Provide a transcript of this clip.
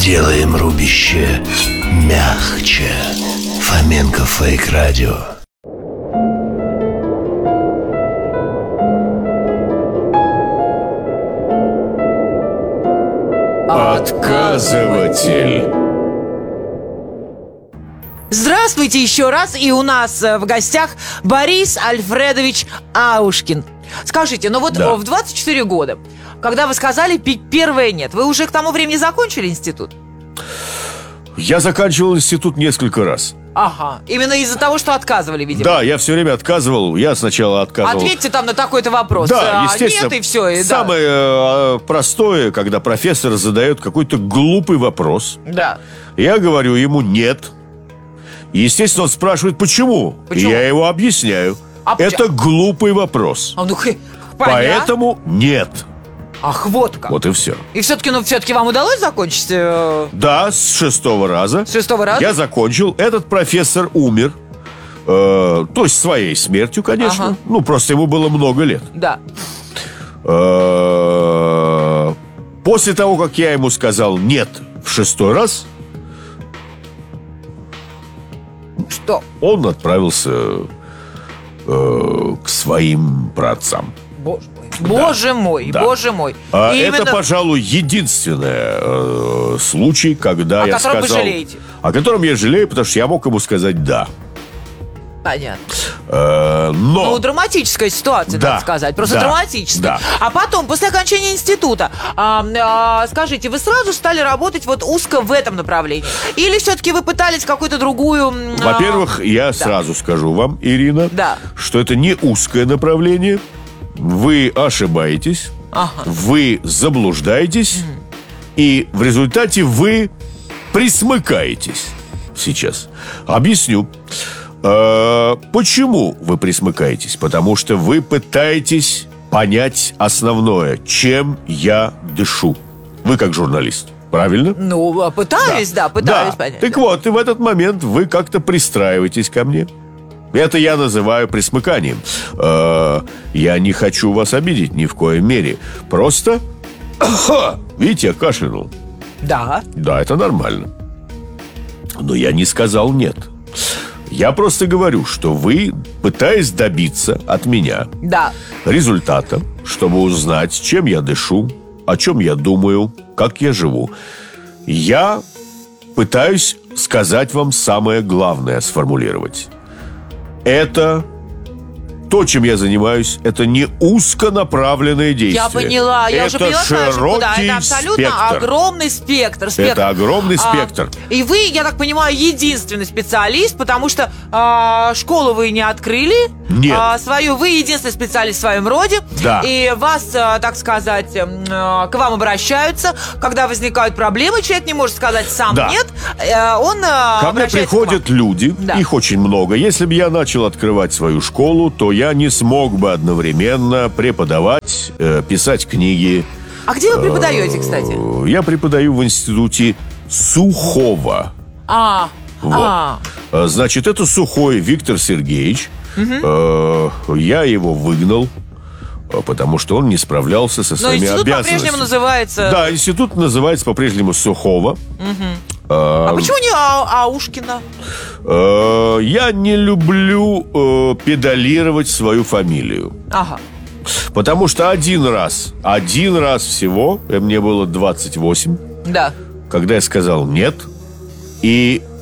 Делаем рубище мягче. Фоменко Фейк Радио. Отказыватель. Здравствуйте еще раз, и у нас в гостях Борис Альфредович Аушкин. Скажите, ну вот Да. в 24 года, когда вы сказали пить первое «нет», вы уже к тому времени закончили институт? Я заканчивал институт несколько раз. Ага, именно из-за того, что отказывали, видимо. Да, я все время отказывал. Я сначала отказывал. Ответьте там на такой-то вопрос. Да, естественно. Нет, и все. И да. Самое простое, когда профессор задает какой-то глупый вопрос. Да. Я говорю ему «нет». Естественно, он спрашивает «почему?». Почему? И я его объясняю. А Это глупый вопрос. А, ну, понятно. Поэтому «нет». Ах, вот как. Вот и все. И все-таки вам удалось закончить Да, с 6-го раза. с 6-го раза? Я закончил. Этот профессор умер. То есть своей смертью, конечно. Ага. Ну, просто ему было много лет. Да. После того, как я ему сказал «нет» в 6-й раз, Что? он отправился к своим праотцам. Боже мой, Да. боже мой. И Это, именно- пожалуй, единственный случай, когда О я котором вы сказал... жалеете? О котором я жалею, потому что я мог ему сказать «да». Понятно. Но... Ну, драматическая ситуация, Да, так сказать. Просто да, драматическая. да. А потом, после окончания института, скажите, вы сразу стали работать вот узко в этом направлении? Или все-таки вы пытались какую-то другую... Во-первых, я сразу скажу вам, Ирина, Да. что это не узкое направление. Вы ошибаетесь, Ага. вы заблуждаетесь, и в результате вы присмыкаетесь сейчас. Объясню. Почему вы присмыкаетесь? Потому что вы пытаетесь понять основное, чем я дышу. Вы как журналист, правильно? Ну, пытаюсь, да, пытаюсь понять. Так вот, и в этот момент вы как-то пристраиваетесь ко мне. Это я называю присмыканием. Я не хочу вас обидеть ни в коей мере. Просто, видите, я кашлянул. Да. Да, это нормально. Но я не сказал «нет». Я просто говорю, что вы, пытаясь добиться от меня Да. результата, чтобы узнать, чем я дышу, о чем я думаю, как я живу, я пытаюсь сказать вам самое главное, сформулировать. Это то, чем я занимаюсь, это не узконаправленное действие. Я поняла, я уже поняла, куда. Это абсолютно спектр. огромный спектр. Это огромный спектр. И вы, я так понимаю, единственный специалист, потому что школу вы не открыли. Нет. Свою вы единственный специалист в своем роде. Да. И вас, так сказать, к вам обращаются, когда возникают проблемы, человек не может сказать сам Да. нет. Он Ко мне обращается приходят к вам. люди, Да. их очень много. Если бы я начал открывать свою школу, то я не смог бы одновременно преподавать, писать книги. А где вы преподаете, кстати? Я преподаю в институте Сухого. Вот. Значит, это Сухой Виктор Сергеевич. Я его выгнал, потому что он не справлялся со Но своими институт обязанностями. по-прежнему называется... Да, институт называется по-прежнему Сухого. А почему не Аушкина? Я не люблю педалировать свою фамилию. Ага. Потому что один раз всего, мне было 28, Да. когда я сказал «нет», и